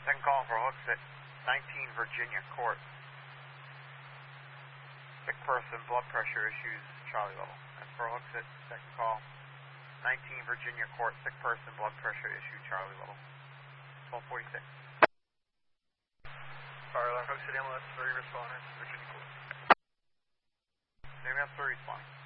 Second call for hooks at 19 Virginia Court. Sick person, blood pressure issues, Charlie level. That's for hooks at second call. 19 Virginia Court, sick person, blood pressure issue, Charlie level. 1246. Fire alarm, Hook City ambulance, 3 responders, Virginia Court. Ambulance 3 responding.